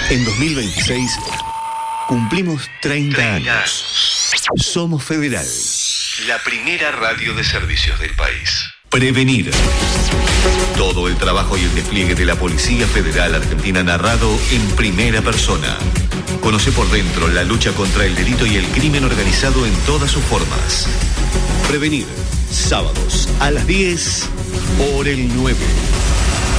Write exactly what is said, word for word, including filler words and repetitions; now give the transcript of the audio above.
En dos mil veintiséis cumplimos treinta años. Somos Federal, la primera radio de servicios del país. Prevenir. Todo el trabajo y el despliegue de la Policía Federal Argentina narrado en primera persona. Conoce por dentro la lucha contra el delito y el crimen organizado en todas sus formas. Prevenir. Sábados a las diez por el nueve.